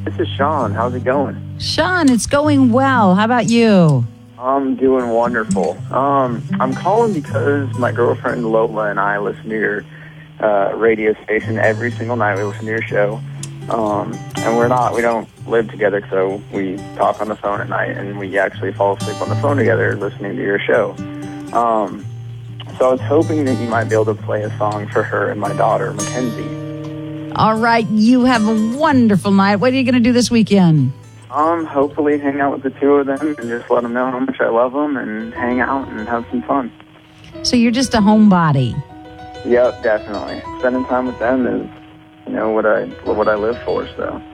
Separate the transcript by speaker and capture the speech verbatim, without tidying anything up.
Speaker 1: This is Sean. How's it going?
Speaker 2: Sean, it's going well. How about you?
Speaker 1: I'm doing wonderful. Um, I'm calling because my girlfriend Lola and I listen to your uh, radio station every single night. We listen to your show. Um, and we're not, we don't live together, so we talk on the phone at night, and we actually fall asleep on the phone together listening to your show. Um, so I was hoping that you might be able to play a song for her and my daughter, Mackenzie.
Speaker 2: All right, you have a wonderful night. What are you going to do this weekend?
Speaker 1: Um, hopefully hang out with the two of them and just let them know how much I love them and hang out and have some fun.
Speaker 2: So you're just a homebody.
Speaker 1: Yep, definitely. Spending time with them is, you know, what I what I live for, so.